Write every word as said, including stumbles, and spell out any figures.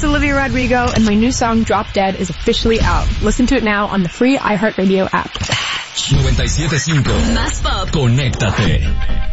it's Olivia Rodrigo, and my new song, Drop Dead, is officially out. Listen to it now on the free iHeartRadio app. noventa y siete punto cinco Más pop. Conéctate.